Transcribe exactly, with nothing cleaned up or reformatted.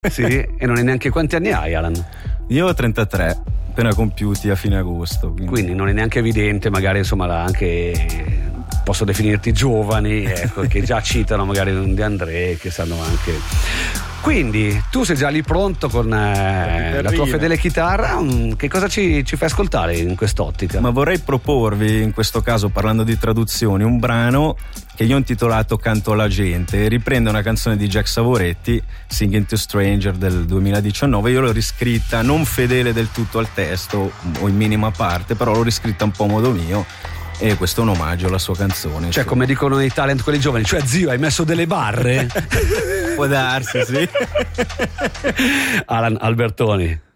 Sì, e non è neanche. Quanti anni hai, Alan? Io ho trentatré, appena compiuti a fine agosto. Quindi, quindi non è neanche evidente, magari insomma anche posso definirti giovani, ecco, che già citano magari un De André, che sanno anche. Quindi tu sei già lì pronto con eh, la tua fedele chitarra. Che cosa ci, ci fai ascoltare in quest'ottica? Ma vorrei proporvi, in questo caso parlando di traduzioni, un brano che io ho intitolato Canto alla gente. Riprende una canzone di Jack Savoretti, Singing to Stranger del duemiladiciannove. Io l'ho riscritta non fedele del tutto al testo o in minima parte, però l'ho riscritta un po' a modo mio, e questo è un omaggio alla sua canzone. Cioè, come dicono nei talent quelli giovani, cioè zio, hai messo delle barre? Può darsi, sì. Alan Albertoni.